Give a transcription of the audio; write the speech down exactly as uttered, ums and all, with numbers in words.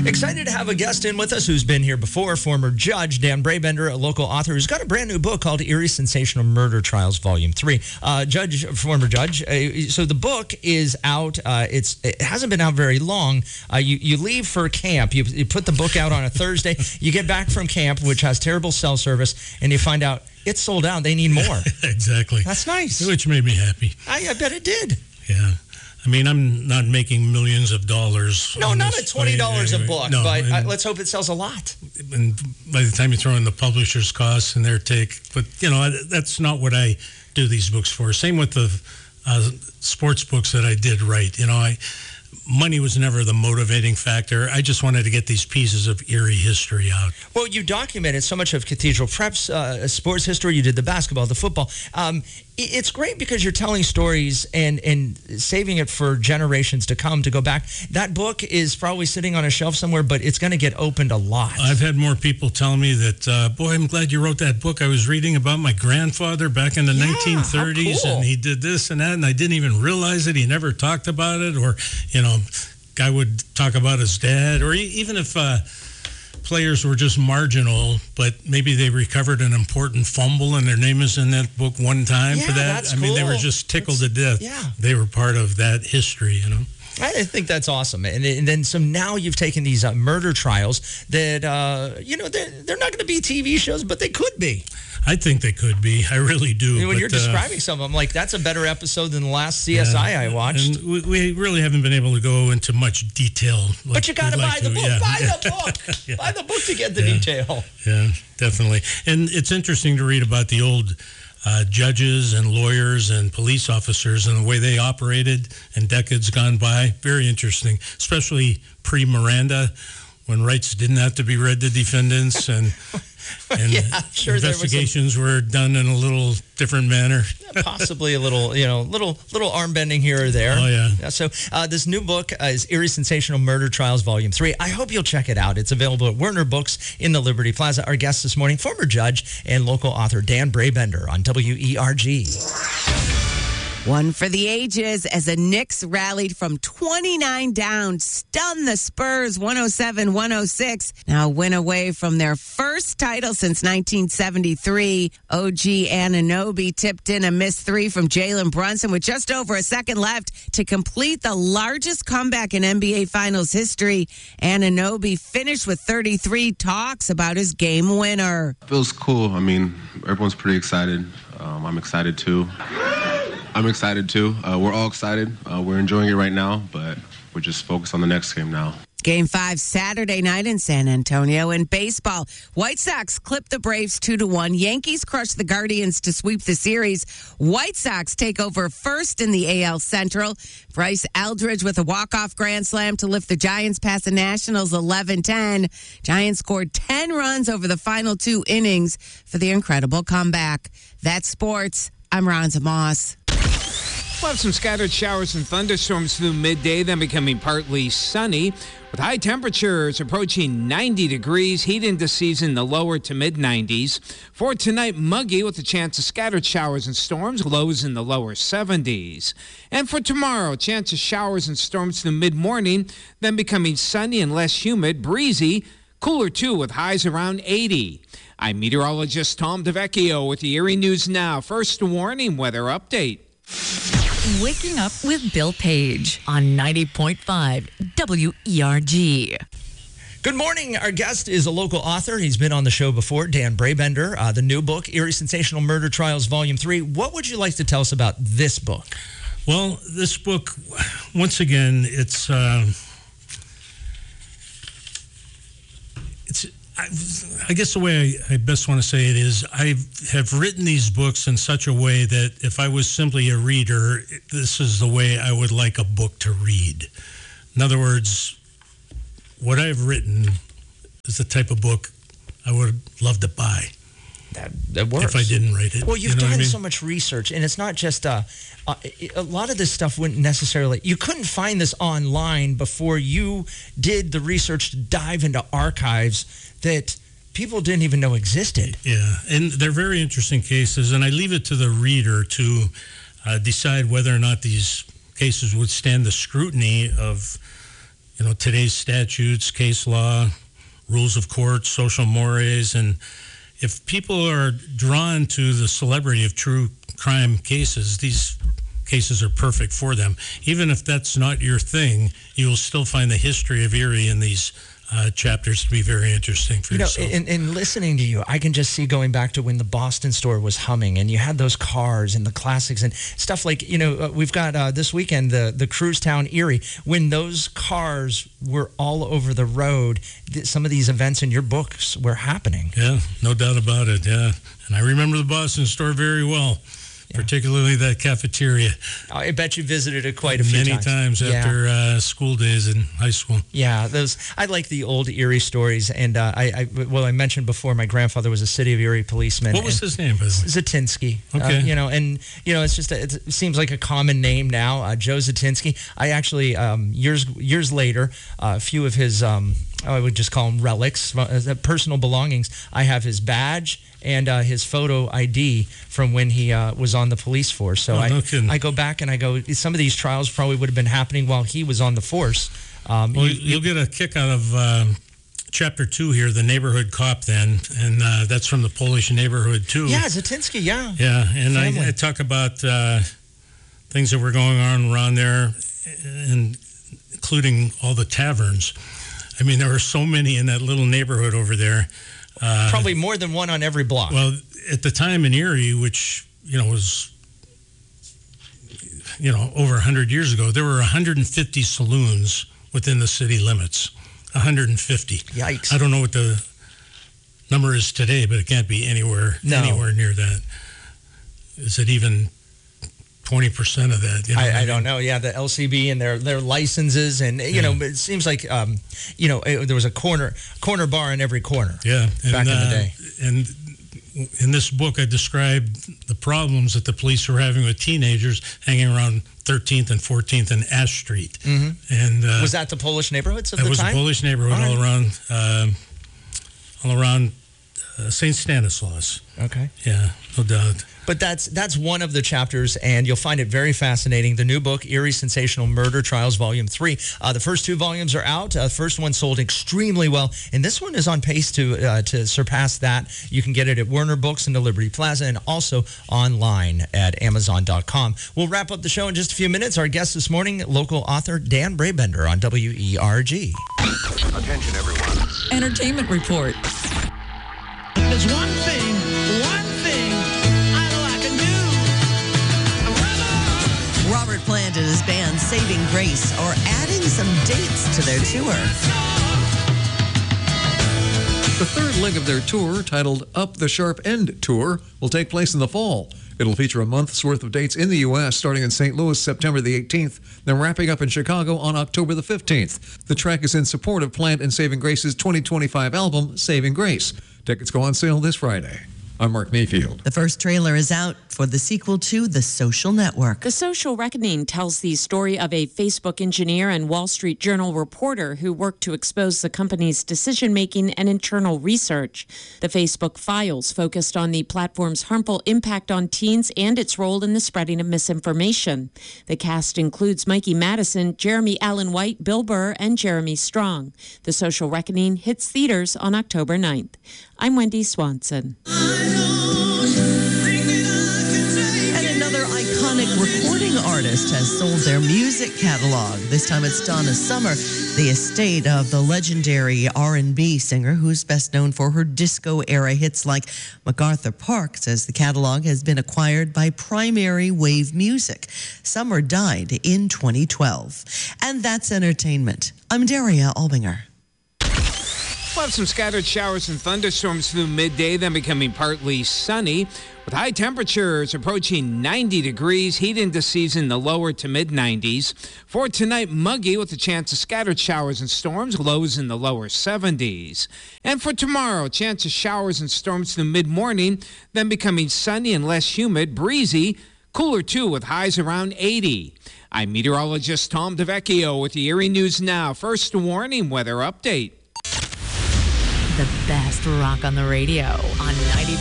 Excited to have a guest in with us who's been here before, former judge Dan Brabender, a local author who's got a brand new book called Eerie Sensational Murder Trials, Volume three. Uh, judge, former judge. Uh, so the book is out. Uh, it's it hasn't been out very long. Uh, you you leave for camp. You you put the book out on a Thursday. You get back from camp, which has terrible cell service, and you find out it's sold out. They need more. Exactly. That's nice. Which made me happy. I, I bet it did. Yeah. I mean, I'm not making millions of dollars. No, not at twenty dollars anyway. a book, no, but and, uh, let's hope it sells a lot. And by the time you throw in the publisher's costs and their take, but, you know, that's not what I do these books for. Same with the uh, sports books that I did write. You know, I money was never the motivating factor. I just wanted to get these pieces of eerie history out. Well, you documented so much of Cathedral Prep's uh, sports history. You did the basketball, the football. Um, it's great because you're telling stories and, and saving it for generations to come to go back. That book is probably sitting on a shelf somewhere, but it's going to get opened a lot. I've had more people tell me that, uh, boy, I'm glad you wrote that book. I was reading about my grandfather back in the yeah, nineteen thirties, cool. and he did this and that, and I didn't even realize it. He never talked about it, or, you know, guy would talk about his dad, or even if uh, players were just marginal, but maybe they recovered an important fumble and their name is in that book one time yeah, for that. That's I mean, cool. they were just tickled that's, to death. Yeah. They were part of that history, you know. I think that's awesome. And, and then so now you've taken these uh, murder trials that, uh, you know, they're, they're not going to be T V shows, but they could be. I think they could be. I really do. When but, you're describing uh, some of them, like, that's a better episode than the last C S I yeah, I watched. And we, we really haven't been able to go into much detail. Like but you got to buy like the to. book. Yeah. Buy the book. yeah. Buy the book to get the yeah. detail. Yeah, definitely. And it's interesting to read about the old uh, judges and lawyers and police officers and the way they operated in decades gone by. Very interesting, especially pre-Miranda, when rights didn't have to be read to defendants and and yeah, sure, investigations some, were done in a little different manner. Possibly a little, you know, little little arm bending here or there. Oh, yeah. yeah so uh, this new book uh, is Eerie Sensational Murder Trials, Volume three. I hope you'll check it out. It's available at Werner Books in the Liberty Plaza. Our guest this morning, former judge and local author Dan Brabender on W E R G. One for the ages as the Knicks rallied from twenty-nine down, stunned the Spurs one oh seven one oh six. Now a win away from their first title since nineteen seventy-three. O G Anunoby tipped in a missed three from Jalen Brunson with just over a second left to complete the largest comeback in N B A Finals history. Anunoby finished with thirty-three, talks about his game winner. Feels cool. I mean, everyone's pretty excited. Um, I'm excited too. I'm excited too. Uh, we're all excited. Uh, we're enjoying it right now, but we're just focused on the next game now. Game five Saturday night in San Antonio. In baseball, White Sox clipped the Braves two to one. Yankees crushed the Guardians to sweep the series. White Sox take over first in the A L Central. Bryce Eldridge with a walk-off grand slam to lift the Giants past the Nationals eleven ten. Giants scored ten runs over the final two innings for the incredible comeback. That's sports. I'm Ronza Moss. We'll have some scattered showers and thunderstorms through midday, then becoming partly sunny. With high temperatures approaching ninety degrees, heat into season the lower to mid nineties. For tonight, muggy with a chance of scattered showers and storms, lows in the lower seventies. And for tomorrow, chance of showers and storms through mid-morning, then becoming sunny and less humid, breezy, cooler too with highs around eighty. I'm meteorologist Tom DeVecchio with the Erie News Now. First warning weather update. Waking Up with Bill Page on ninety point five W E R G. Good morning. Our guest is a local author. He's been on the show before, Dan Brabender. Uh, the new book, Eerie Sensational Murder Trials, Volume three. What would you like to tell us about this book? Well, this book, once again, it's... Uh, it's I, I guess the way I, I best want to say it is I have written these books in such a way that if I was simply a reader, this is the way I would like a book to read. In other words, what I've written is the type of book I would love to buy. That, that works. If I didn't write it. Well, you've you know done what I mean? so much research, and it's not just uh, uh, a lot of this stuff wouldn't necessarily. You couldn't find this online before you did the research to dive into archives that people didn't even know existed. Yeah, and they're very interesting cases, and I leave it to the reader to uh, decide whether or not these cases would stand the scrutiny of you know, today's statutes, case law, rules of court, social mores, and if people are drawn to the celebrity of true crime cases, these cases are perfect for them. Even if that's not your thing, you will still find the history of Erie in these uh, chapters to be very interesting for you know, yourself. in, in listening to you, I can just see going back to when the Boston store was humming and you had those cars and the classics and stuff like, you know, uh, we've got uh, this weekend, the, the Cruise Town Erie, when those cars were all over the road, th- some of these events in your books were happening. Yeah, no doubt about it, yeah. And I remember the Boston store very well. Yeah. Particularly that cafeteria. I bet you visited it quite a few Many times. times Yeah. after uh, school days in high school. Yeah, those. I like the old Erie stories, and uh, I, I, well, I mentioned before, my grandfather was a City of Erie policeman. What was his name, by the way? Zatinsky. Okay. Uh, you know, and you know, it's just a, it seems like a common name now, uh, Joe Zatinsky. I actually um, years years later, uh, a few of his, um, I would just call them relics, uh, personal belongings. I have his badge and uh, his photo I D from when he uh, was on the police force. So Oh, I, no kidding. I go back and I go, some of these trials probably would have been happening while he was on the force. Um, Well, you- you'll get a kick out of um, chapter two here, the neighborhood cop then, and uh, that's from the Polish neighborhood too. yeah, Zatinsky, yeah. Yeah, and Family. I, I talk about uh, things that were going on around there, and including all the taverns. I mean, there were so many in that little neighborhood over there. Uh, Probably more than one on every block. Well, at the time in Erie, which, you know, was, you know, over one hundred years ago, there were one hundred fifty saloons within the city limits. one hundred fifty. Yikes. I don't know what the number is today, but it can't be anywhere No. anywhere near that. Is it even twenty percent of that? You know what I, I mean? don't know. Yeah, the L C B and their their licenses, and you Yeah. know, it seems like um, you know, it, there was a corner corner bar in every corner. Yeah. And, back in the uh, day. And in this book, I described the problems that the police were having with teenagers hanging around thirteenth and fourteenth and Ash Street. Mm-hmm. And uh, Was that the Polish neighborhoods of that the was time? a Polish neighborhood All all, right. around, um all around uh, Saint Stanislaus. Okay. Yeah, no doubt. But that's that's one of the chapters, and you'll find it very fascinating. The new book, Erie Sensational Murder Trials, Volume three. Uh, the first two volumes are out. Uh, the first one sold extremely well, and this one is on pace to uh, to surpass that. You can get it at Werner Books and the Liberty Plaza, and also online at Amazon dot com. We'll wrap up the show in just a few minutes. Our guest this morning, local author Dan Brabender on W E R G. Attention, everyone. Entertainment Report. There's one thing, one thing I know I can do. Robert Plant and his band Saving Grace are adding some dates to their tour. The third leg of their tour, titled Up the Sharp End Tour, will take place in the fall. It'll feature a month's worth of dates in the U S, starting in Saint Louis September the eighteenth, then wrapping up in Chicago on October the fifteenth. The track is in support of Plant and Saving Grace's twenty twenty-five album, Saving Grace. Tickets go on sale this Friday. I'm Mark Mayfield. The first trailer is out for the sequel to The Social Network. The Social Reckoning tells the story of a Facebook engineer and Wall Street Journal reporter who worked to expose the company's decision-making and internal research. The Facebook Files focused on the platform's harmful impact on teens and its role in the spreading of misinformation. The cast includes Mikey Madison, Jeremy Allen White, Bill Burr, and Jeremy Strong. The Social Reckoning hits theaters on October ninth. I'm Wendy Swanson. And another iconic recording artist has sold their music catalog. This time it's Donna Summer, the estate of the legendary R and B singer who's best known for her disco-era hits like MacArthur Park, says the catalog has been acquired by Primary Wave Music. Summer died in twenty twelve. And that's entertainment. I'm Daria Albinger. We'll have some scattered showers and thunderstorms through midday, then becoming partly sunny. With high temperatures approaching ninety degrees, heat into season the lower to mid nineties. For tonight, muggy with a chance of scattered showers and storms, lows in the lower seventies. And for tomorrow, chance of showers and storms through mid-morning, then becoming sunny and less humid, breezy, cooler too with highs around eighty. I'm meteorologist Tom DeVecchio with the Erie News Now. First warning weather update. The best rock on the radio on ninety